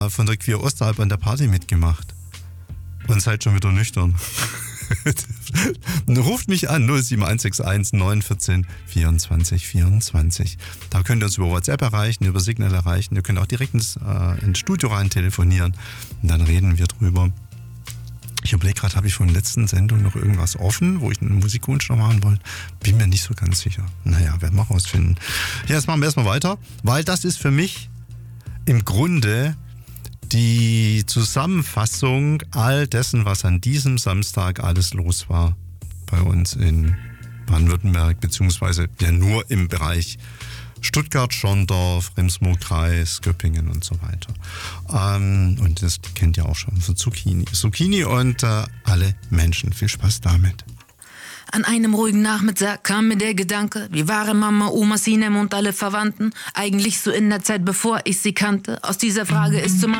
von der Queer Osteralp an der Party mitgemacht und seid schon wieder nüchtern. Ruft mich an, 07161 914 24 24. Da könnt ihr uns über WhatsApp erreichen, über Signal erreichen. Ihr könnt auch direkt ins Studio rein telefonieren und dann reden wir drüber. Ich überlege gerade, habe ich von der letzten Sendung noch irgendwas offen, wo ich einen Musikwunsch noch machen wollte? Bin mir nicht so ganz sicher. Naja, werden wir rausfinden. Ja, jetzt machen wir erstmal weiter, weil das ist für mich im Grunde die Zusammenfassung all dessen, was an diesem Samstag alles los war bei uns in Baden-Württemberg, beziehungsweise ja nur im Bereich Stuttgart, Schorndorf, Rems-Murr-Kreis, Göppingen und so weiter. Und das kennt ihr auch schon, so Zucchini und alle Menschen. Viel Spaß damit. An einem ruhigen Nachmittag kam mir der Gedanke, wie waren Mama, Oma, Sinem und alle Verwandten eigentlich so in der Zeit, bevor ich sie kannte? Aus dieser Frage ist zum